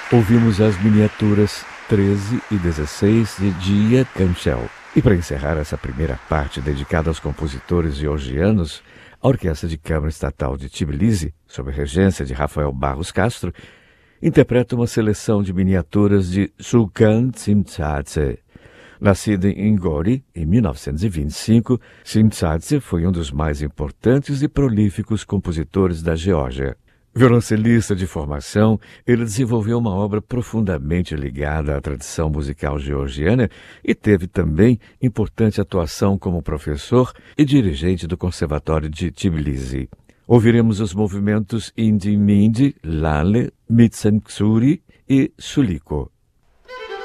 Ouvimos as miniaturas 13 e 16 de Gia Canchel. E para encerrar essa primeira parte dedicada aos compositores georgianos, a Orquestra de Câmara Estatal de Tbilisi, sob a regência de Rafael Barros Castro, interpreta uma seleção de miniaturas de Shulkan Tsimtsatse. Nascido em Gori, em 1925, Tsimtsatse foi um dos mais importantes e prolíficos compositores da Geórgia. Violoncelista de formação, ele desenvolveu uma obra profundamente ligada à tradição musical georgiana e teve também importante atuação como professor e dirigente do Conservatório de Tbilisi. Ouviremos os movimentos Indi-Mindi, Lale, Mitsanksuri e Suliko.